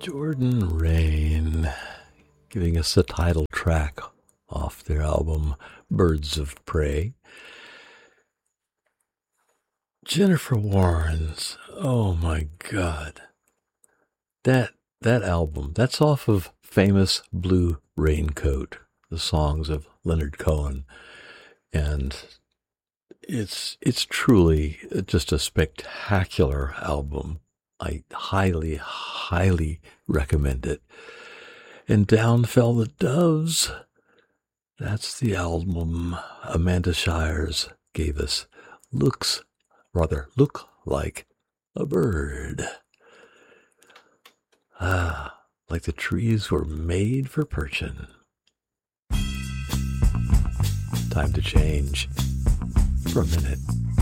Jordan Rain giving us the title track off their album Birds of Prey. Jennifer Warnes, oh my God. That album, that's off of Famous Blue Raincoat, the songs of Leonard Cohen. And it's truly just a spectacular album. I highly, highly recommend it. And Down Fell the Doves. That's the album Amanda Shires gave us. Look like a bird. Like the trees were made for perching. Time to change for a minute.